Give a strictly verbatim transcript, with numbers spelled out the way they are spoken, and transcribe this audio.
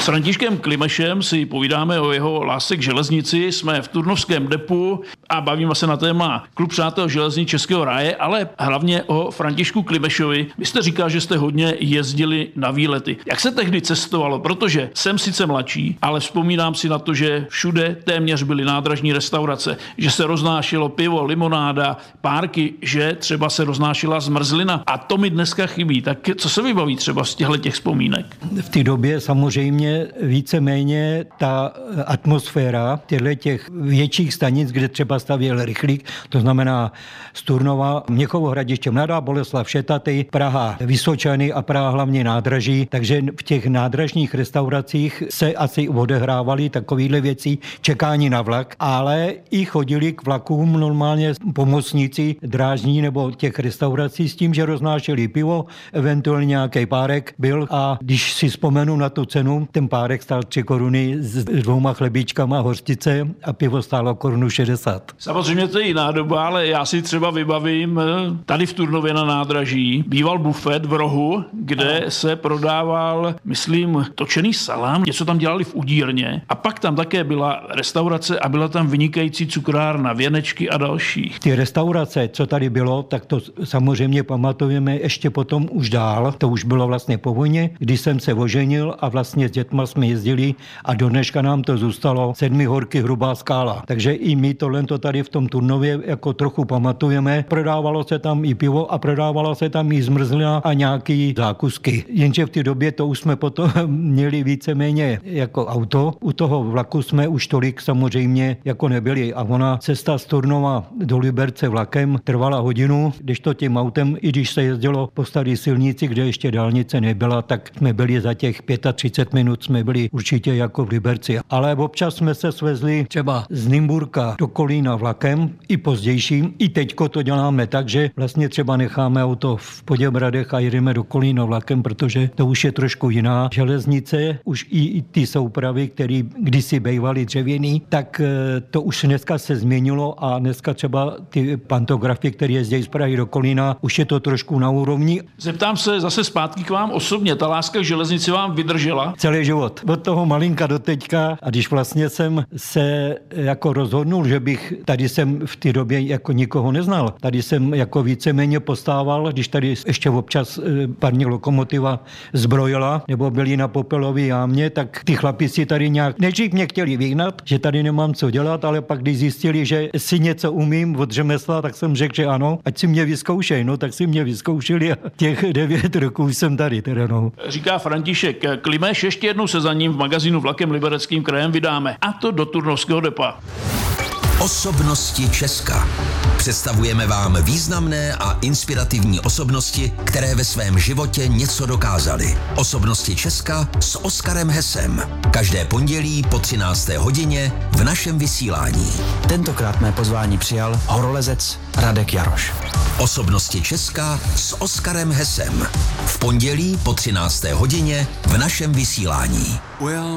Františkem Klimešem si povídáme o jeho lásce k železnici. Jsme v Turnovském depu a bavíme se na téma Klub přátel železnic Českého ráje, ale hlavně o Františku Klimešovi. Vy jste říkal, že jste hodně jezdili na výlety. Jak se tehdy cestovalo? Protože jsem sice mladší, ale vzpomínám si na to, že všude téměř byly nádražní restaurace, že se roznášelo pivo, limonáda, párky, že třeba se roznášela zmrzlina. A to mi dneska chybí. Tak co se vybaví třeba z těchto těch vzpomínek? V té době samozřejmě víceméně ta atmosféra těchto těch větších stanic, kde třeba stavěl rychlík, to znamená z Turnova, Měchovo Hradiště, Mladá Boleslav, Šetaty, Praha, Vysočany a Praha hlavně nádraží, takže v těch nádražních restauracích se asi odehrávaly takovéhle věci, čekání na vlak, ale i chodili k vlakům normálně pomocníci drážní nebo těch restaurací s tím, že roznášeli pivo, eventuálně nějaký párek byl a když si vzpomenu na tu cenu, ten párek stál tři koruny s dvouma chlebíčkama hořčice a pivo stálo korunu šedesát. Samozřejmě to je jiná doba, ale já si třeba vybavím, tady v Turnově na nádraží býval bufet v rohu, kde se prodával, myslím, točený salám, něco tam dělali v udírně a pak tam také byla restaurace a byla tam vynikající cukrárna, věnečky a další. Ty restaurace, co tady bylo, tak to samozřejmě pamatujeme ještě potom už dál, to už bylo vlastně po vojně, když jsem se oženil a vlastně s dětma jsme jezdili a do dneška nám to zůstalo Sedmi horky Hrubá Skála. Takže i my tohle to tady v tom Turnově jako trochu pamatujeme. Prodávalo se tam i pivo a prodávalo se tam i zmrzlina a nějaký zákusky. Jenže v té době to už jsme potom měli víceméně jako auto. U toho vlaku jsme už tolik samozřejmě jako nebyli a ona cesta z Turnova do Liberce vlakem trvala hodinu, když to tím autem, i když se jezdilo po staré silnici, kde ještě dálnice nebyla, tak jsme byli za těch třicet pět minut jsme byli určitě jako v Liberci. Ale občas jsme se svezli třeba z Nymburka do Kolína vlakem, i pozdějším, i teďko to děláme tak, že vlastně třeba necháme auto v Poděbradech a jedeme do Kolína vlakem, protože to už je trošku jiná železnice, už i, i ty soupravy, které kdysi bývaly dřevěný, tak to už dneska se změnilo a dneska třeba ty pantografy, které jezdí z Prahy do Kolína, už je to trošku na úrovni. Zeptám se zase zpátky k vám osobně. Ta láska k železnici vám vydržela? Celý život. Od toho malinka do teďka a když vlastně jsem se jako rozhodnul, že bych tady jsem v té době jako nikoho neznal. Tady jsem jako víceméně postával, když tady ještě občas parní lokomotiva zbrojila nebo byli na Popelové jámě, tak ty chlapi si tady nějak nejdřív mě chtěli vyhnat, že tady nemám co dělat, ale pak když zjistili, že si něco umím od řemesla, tak jsem řekl, že ano, ať si mě vyzkoušej, no tak si mě vyzkoušeli a těch devět roků jsem tady teda no. Říká František Klimeš, ještě jednou se za ním v magazínu Vlakem Libereckým krajem vydáme, a to do Turnovského depa. Osobnosti Česka. Představujeme vám významné a inspirativní osobnosti, které ve svém životě něco dokázaly. Osobnosti Česka s Oskarem Hesem. Každé pondělí po třinácté hodině v našem vysílání. Tentokrát mé pozvání přijal horolezec Radek Jaroš. Osobnosti Česka s Oskarem Hesem. V pondělí po třinácté hodině v našem vysílání.